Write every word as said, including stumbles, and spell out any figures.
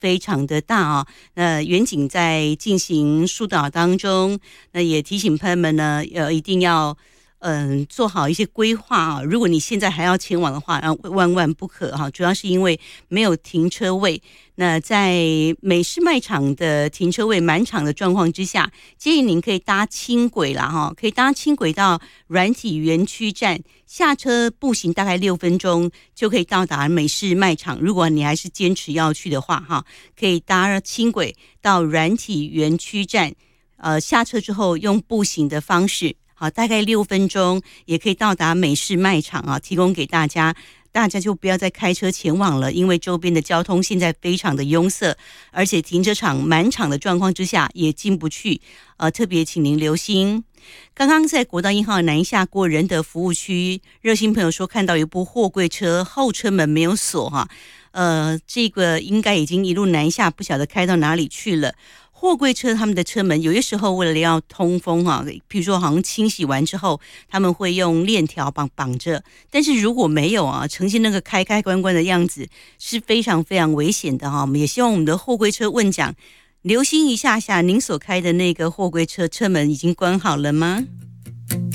非常的大啊。那远景在进行疏导当中，那也提醒朋友们呢，呃，一定要嗯，做好一些规划啊！如果你现在还要前往的话，啊，万万不可哈！主要是因为没有停车位。那在美式卖场的停车位满场的状况之下，建议您可以搭轻轨啦哈，可以搭轻轨到软体园区站，下车步行大概六分钟就可以到达美式卖场。如果你还是坚持要去的话哈，可以搭轻轨到软体园区站，呃，下车之后用步行的方式。好，大概六分钟也可以到达美式卖场啊，提供给大家，大家就不要再开车前往了，因为周边的交通现在非常的拥塞，而且停车场满场的状况之下也进不去，呃，特别请您留心。刚刚在国道一号南下过仁德服务区，热心朋友说看到一部货柜车后车门没有锁哈，呃，这个应该已经一路南下，不晓得开到哪里去了。货柜车他们的车门有些时候为了要通风啊，譬如说好像清洗完之后他们会用链条绑绑着，但是如果没有啊，呈现那个开开关关的样子是非常非常危险的哈。我们也希望我们的货柜车问讲留心一下下，您所开的那个货柜车车门已经关好了吗？